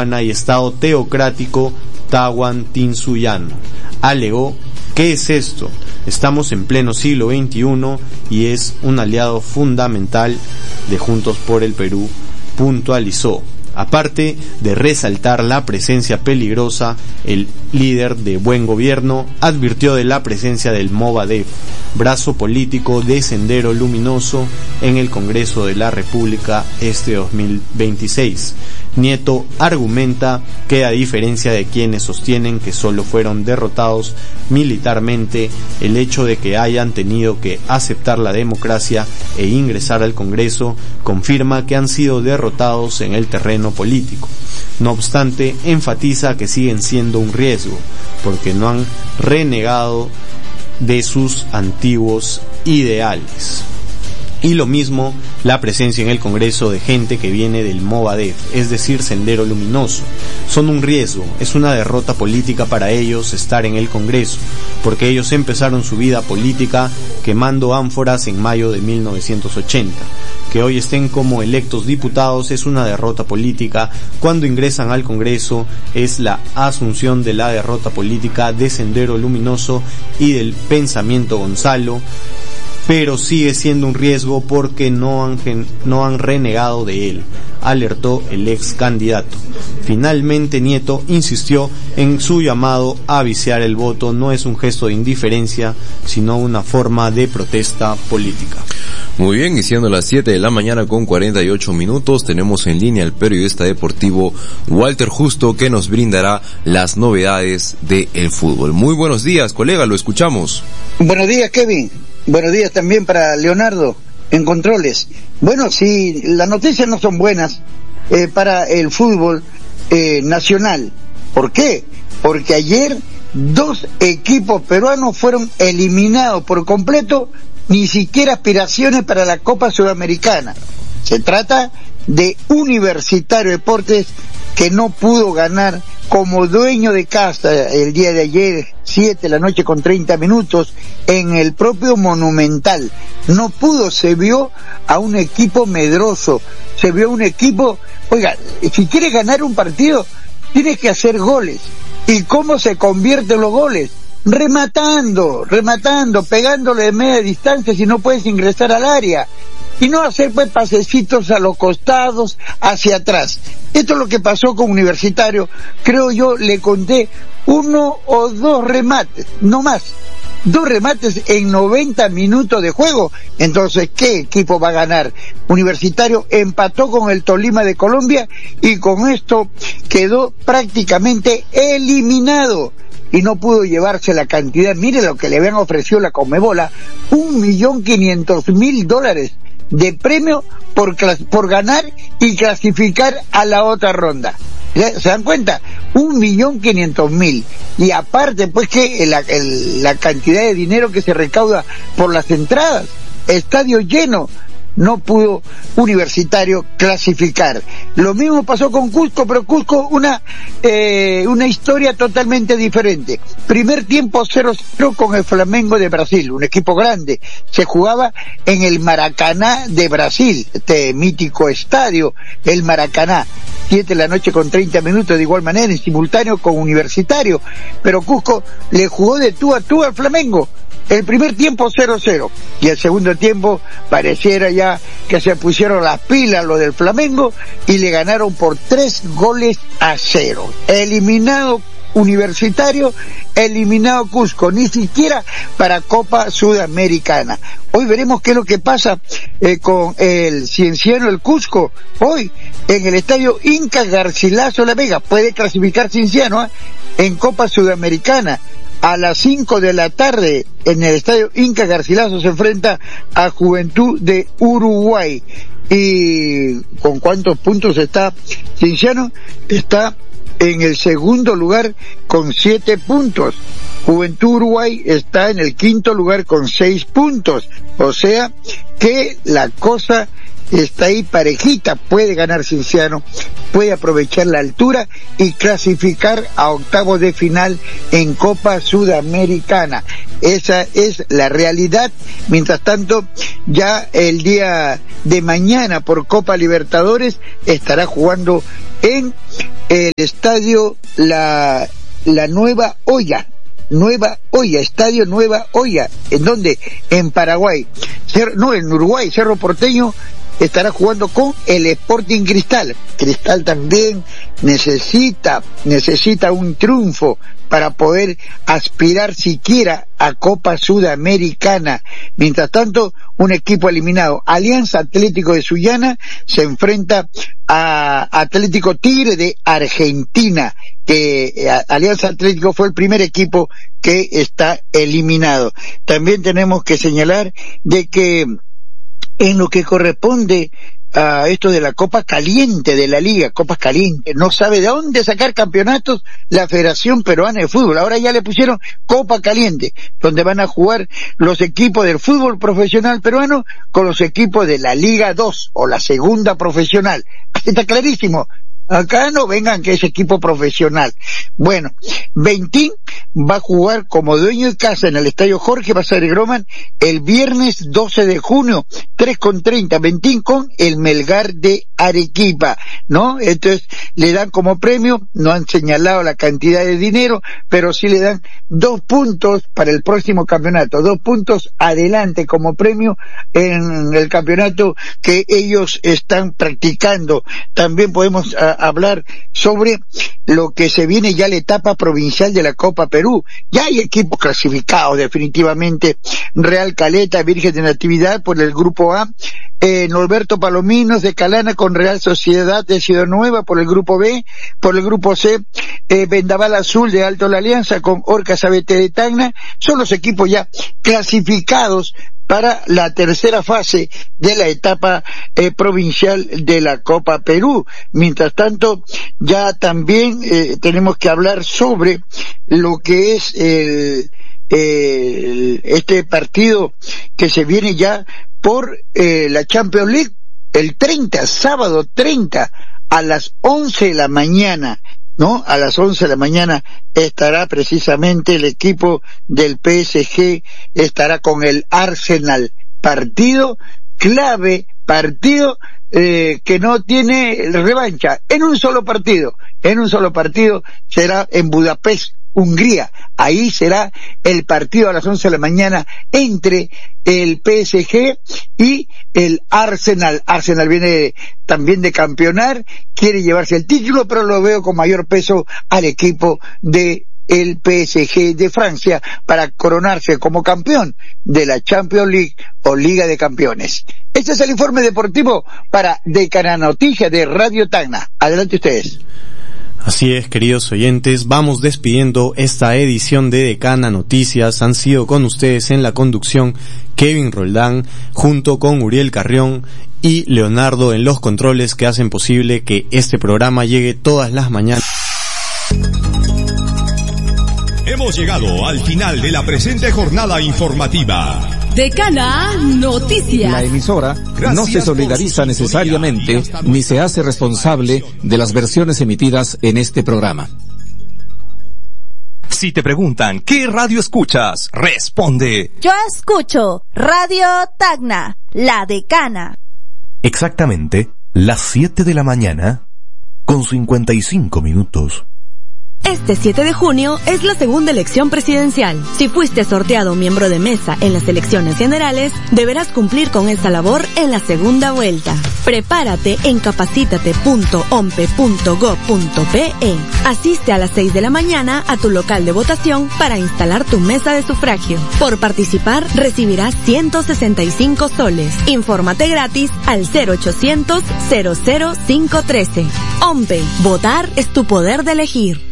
y Estado teocrático Tahuantinsuyo. Alegó: ¿qué es esto? Estamos en pleno siglo XXI y es un aliado fundamental de Juntos por el Perú, puntualizó. Aparte de resaltar la presencia peligrosa, el líder de Buen Gobierno advirtió de la presencia del Movadef, brazo político de Sendero Luminoso, en el Congreso de la República este 2026. Nieto argumenta que, a diferencia de quienes sostienen que solo fueron derrotados militarmente, el hecho de que hayan tenido que aceptar la democracia e ingresar al Congreso confirma que han sido derrotados en el terreno político. No obstante, enfatiza que siguen siendo un riesgo, porque no han renegado de sus antiguos ideales. Y lo mismo la presencia en el Congreso de gente que viene del Movadef, es decir, Sendero Luminoso. Son un riesgo, es una derrota política para ellos estar en el Congreso, porque ellos empezaron su vida política quemando ánforas en mayo de 1980. Que hoy estén como electos diputados es una derrota política. Cuando ingresan al Congreso es la asunción de la derrota política de Sendero Luminoso y del Pensamiento Gonzalo, pero sigue siendo un riesgo porque no han renegado de él, alertó el ex candidato. Finalmente, Nieto insistió en su llamado a viciar el voto no es un gesto de indiferencia, sino una forma de protesta política. Muy bien, y siendo las 7 de la mañana con 48 minutos, tenemos en línea al periodista deportivo Walter Justo, que nos brindará las novedades del fútbol. Muy buenos días, colega, lo escuchamos. Buenos días, Kevin. Buenos días también para Leonardo en controles. Bueno, sí, las noticias no son buenas para el fútbol nacional. ¿Por qué? Porque ayer 2 equipos peruanos fueron eliminados por completo, ni siquiera aspiraciones para la Copa Sudamericana. Se trata de Universitario Deportes, que no pudo ganar como dueño de casa el día de ayer, 7 de la noche con 30 minutos, en el propio Monumental. No pudo, se vio a un equipo medroso, se vio a un equipo, oiga, si quieres ganar un partido, tienes que hacer goles. ¿Y cómo se convierten los goles? Rematando, pegándole de media distancia si no puedes ingresar al área. Y no hacer pues pasecitos a los costados, hacia atrás. Esto es lo que pasó con Universitario. Creo yo, le conté 1 o 2 remates, no más. 2 remates en 90 minutos de juego. Entonces, ¿qué equipo va a ganar? Universitario empató con el Tolima de Colombia y con esto quedó prácticamente eliminado. Y no pudo llevarse la cantidad. Mire lo que le habían ofrecido la Conmebol, $1.500.000 de premio por ganar y clasificar a la otra ronda. ¿Se dan cuenta? 1.500.000. Y aparte, pues, que la cantidad de dinero que se recauda por las entradas, estadio lleno, no pudo Universitario clasificar. Lo mismo pasó con Cusco, pero Cusco una historia totalmente diferente. Primer tiempo 0-0 con el Flamengo de Brasil, un equipo grande. Se jugaba en el Maracaná de Brasil, este mítico estadio, el Maracaná. 7 de la noche con 30 minutos, de igual manera, en simultáneo con Universitario. Pero Cusco le jugó de tú a tú al Flamengo. El primer tiempo 0-0 y el segundo tiempo pareciera ya que se pusieron las pilas los del Flamengo y le ganaron por 3-0. Eliminado Universitario, eliminado Cusco, ni siquiera para Copa Sudamericana. Hoy veremos qué es lo que pasa con el Cienciano, el Cusco. Hoy en el estadio Inca Garcilaso La Vega puede clasificar Cienciano en Copa Sudamericana. A las 5 de la tarde en el estadio Inca Garcilaso se enfrenta a Juventud de Uruguay. ¿Y con cuántos puntos está Cienciano? Está en el segundo lugar con 7 puntos. Juventud Uruguay está en el quinto lugar con 6 puntos. O sea que la cosa está ahí parejita. Puede ganar Cienciano, puede aprovechar la altura y clasificar a octavos de final en Copa Sudamericana. Esa es la realidad. Mientras tanto, ya el día de mañana por Copa Libertadores estará jugando en el estadio La Nueva Olla, estadio Nueva Olla. ¿En dónde? En Paraguay. En Uruguay, Cerro Porteño estará jugando con el Sporting Cristal. Cristal también necesita un triunfo para poder aspirar siquiera a Copa Sudamericana. Mientras tanto, un equipo eliminado, Alianza Atlético de Sullana, se enfrenta a Atlético Tigre de Argentina, que Alianza Atlético fue el primer equipo que está eliminado. También tenemos que señalar de que en lo que corresponde a esto de la Copa Caliente de la Liga, Copas Caliente, no sabe de dónde sacar campeonatos la Federación Peruana de Fútbol. Ahora ya le pusieron Copa Caliente, donde van a jugar los equipos del fútbol profesional peruano con los equipos de la Liga 2 o la segunda profesional. Está clarísimo. Acá no vengan que es equipo profesional. Bueno, Bentín va a jugar como dueño de casa en el Estadio Jorge Basadre Groman el viernes 12 de junio, 3:30, Bentín con el Melgar de Arequipa, ¿no? Entonces le dan como premio, no han señalado la cantidad de dinero, pero sí le dan 2 puntos para el próximo campeonato, 2 puntos adelante como premio en el campeonato que ellos están practicando. También podemos hablar sobre lo que se viene ya la etapa provincial de la Copa Perú. Ya hay equipos clasificados definitivamente: Real Caleta, Virgen de Natividad por el grupo A, Norberto Palominos de Calana con Real Sociedad de Ciudad Nueva por el grupo B, por el grupo C, Vendaval Azul de Alto La Alianza con Orcas ABT de Tacna. Son los equipos ya clasificados para la tercera fase de la etapa provincial de la Copa Perú. Mientras tanto, ya también tenemos que hablar sobre lo que es este partido que se viene ya por la Champions League, el 30, sábado 30, a las 11 de la mañana. ¿No? A las 11 de la mañana estará precisamente el equipo del PSG, estará con el Arsenal. Partido clave, partido que no tiene revancha, en un solo partido será en Budapest, Hungría. Ahí será el partido a las 11 de la mañana entre el PSG y el Arsenal. Arsenal viene también de campeonar, quiere llevarse el título, pero lo veo con mayor peso al equipo de el PSG de Francia para coronarse como campeón de la Champions League o Liga de Campeones. Este es el informe deportivo para Decana Noticias de Radio Tacna. Adelante ustedes. Así es, queridos oyentes, vamos despidiendo esta edición de Decana Noticias. Han sido con ustedes en la conducción Kevin Roldán, junto con Uriel Carrión y Leonardo en los controles, que hacen posible que este programa llegue todas las mañanas. Hemos llegado al final de la presente jornada informativa. Decana Noticias. La emisora no se solidariza necesariamente ni se hace responsable de las versiones emitidas en este programa. Si te preguntan ¿qué radio escuchas?, responde: yo escucho Radio Tacna, la Decana. Exactamente las 7 de la mañana con 55 minutos. Este 7 de junio es la segunda elección presidencial. Si fuiste sorteado miembro de mesa en las elecciones generales, deberás cumplir con esta labor en la segunda vuelta. Prepárate en capacitate.ompe.go.pe. Asiste a las 6 de la mañana a tu local de votación para instalar tu mesa de sufragio. Por participar, recibirás 165 soles. Infórmate gratis al 0800 00513. OMPE. Votar es tu poder de elegir.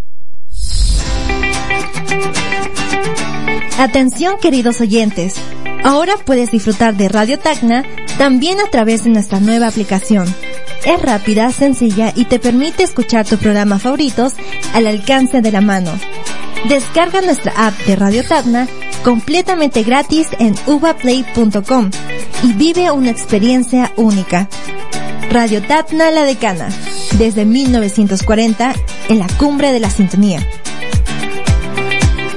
Atención, queridos oyentes, ahora puedes disfrutar de Radio Tacna también a través de nuestra nueva aplicación. Es rápida, sencilla y te permite escuchar tus programas favoritos al alcance de la mano. Descarga nuestra app de Radio Tacna completamente gratis en uvaplay.com y vive una experiencia única. Radio Tacna La Decana, desde 1940 en la cumbre de la sintonía.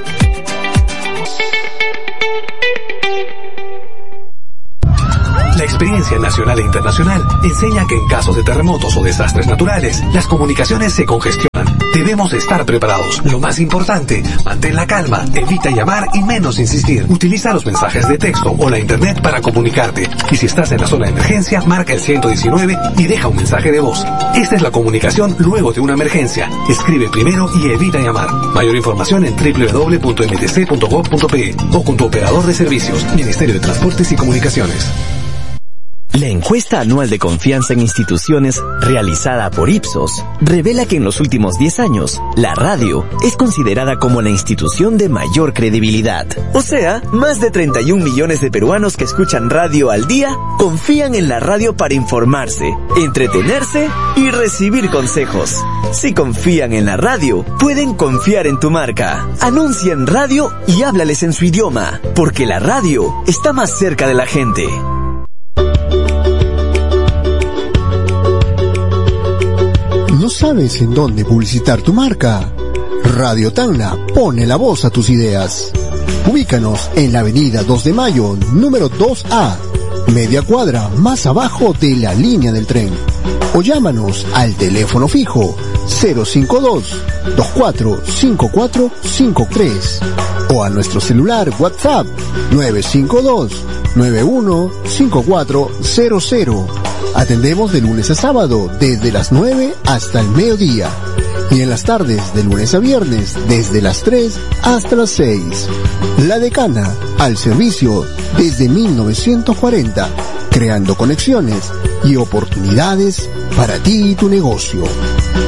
La experiencia nacional e internacional enseña que en casos de terremotos o desastres naturales, las comunicaciones se congestionan. Debemos estar preparados. Lo más importante, mantén la calma, evita llamar y menos insistir. Utiliza los mensajes de texto o la internet para comunicarte. Y si estás en la zona de emergencia, marca el 119 y deja un mensaje de voz. Esta es la comunicación luego de una emergencia. Escribe primero y evita llamar. Mayor información en www.mtc.gov.pe o con tu operador de servicios. Ministerio de Transportes y Comunicaciones. La encuesta anual de confianza en instituciones realizada por Ipsos revela que en los últimos 10 años, la radio es considerada como la institución de mayor credibilidad. O sea, más de 31 millones de peruanos que escuchan radio al día confían en la radio para informarse, entretenerse y recibir consejos. Si confían en la radio, pueden confiar en tu marca. Anuncia en radio y háblales en su idioma, porque la radio está más cerca de la gente. ¿No sabes en dónde publicitar tu marca? Radio Tacna pone la voz a tus ideas. Ubícanos en la avenida 2 de Mayo, número 2A, media cuadra más abajo de la línea del tren. O llámanos al teléfono fijo 052-245453 o a nuestro celular WhatsApp 952-915400. Atendemos de lunes a sábado desde las 9 hasta el mediodía y en las tardes de lunes a viernes desde las 3 hasta las 6. La Decana, al servicio desde 1940, creando conexiones y oportunidades para ti y tu negocio.